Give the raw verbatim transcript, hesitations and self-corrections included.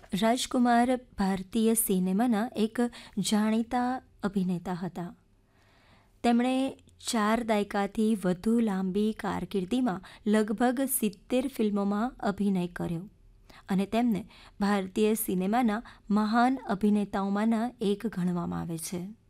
રાજકુમાર ભારતીય સિનેમાના એક જાણીતા અભિનેતા હતા. તેમણે ચાર દાયકાથી વધુ લાંબી કારકિર્દીમાં લગભગ સિત્તેર ફિલ્મોમાં અભિનય કર્યો અને તેમને ભારતીય સિનેમાના મહાન અભિનેતાઓમાંના એક ગણવામાં આવે છે.